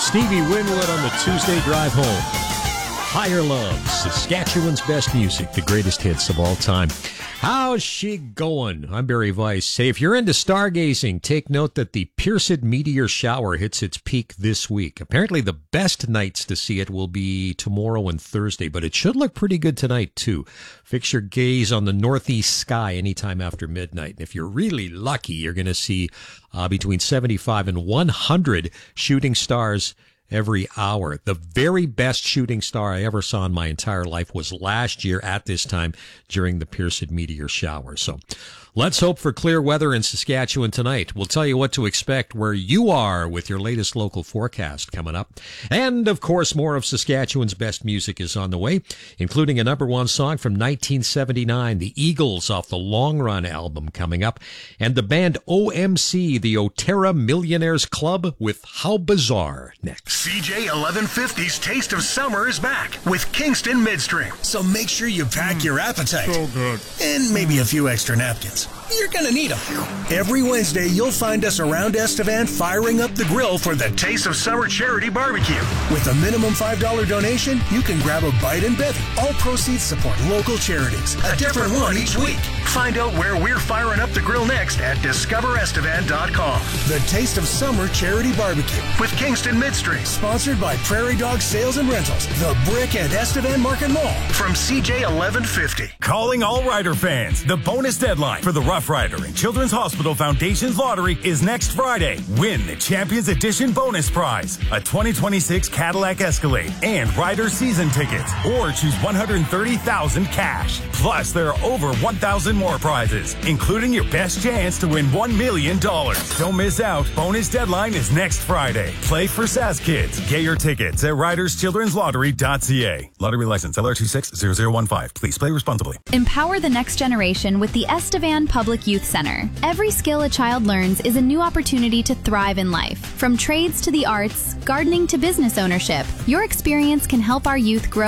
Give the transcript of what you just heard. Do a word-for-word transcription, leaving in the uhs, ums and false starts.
Stevie Winwood on the Tuesday drive home. Higher Love, Saskatchewan's best music, the greatest hits of all time. How's she going? I'm Barry Weiss. Hey, if you're into stargazing, take note that the Perseid meteor shower hits its peak this week. Apparently the best nights to see it will be tomorrow and Thursday, but it should look pretty good tonight too. Fix your gaze on the northeast sky anytime after midnight. And if you're really lucky, you're going to see uh, between seventy-five and one hundred shooting stars every hour. The very best shooting star I ever saw in my entire life was last year at this time during the Perseid meteor shower. So let's hope for clear weather in Saskatchewan tonight. We'll tell you what to expect where you are with your latest local forecast coming up. And, of course, more of Saskatchewan's best music is on the way, including a number one song from nineteen seventy-nine, the Eagles off the Long Run album coming up, and the band O M C, the Otera Millionaires Club, with How Bizarre next. C J eleven fifty's Taste of Summer is back with Kingston Midstream. So make sure you pack mm, your appetite. So good. And maybe a few extra napkins. You're gonna need them. Every Wednesday, you'll find us around Estevan firing up the grill for the Taste of Summer Charity Barbecue. With a minimum five dollars donation, you can grab a bite and bevy. All proceeds support local charities. A different one each week. Find out where we're firing up the grill next at discover estevan dot com. The Taste of Summer Charity Barbecue with Kingston Midstream. Sponsored by Prairie Dog Sales and Rentals, The Brick and Estevan Market Mall. From C J eleven fifty. Calling all Rider fans. The bonus deadline for the Rough Rider and Children's Hospital Foundation's lottery is next Friday. Win the Champions Edition bonus prize, a twenty twenty-six Cadillac Escalade and Rider season tickets, or choose one hundred thirty thousand dollars cash. Plus, there are over one thousand more prizes, including your best chance to win one million dollars. Don't miss out. Bonus deadline is next Friday. Play for Sask Kids. Get your tickets at riders children's lottery dot c a. Lottery license L R two six zero zero one five. Please play responsibly. Empower the next generation with the Estevan Public Youth Center. Every skill a child learns is a new opportunity to thrive in life. From trades to the arts, gardening to business ownership, your experience can help our youth grow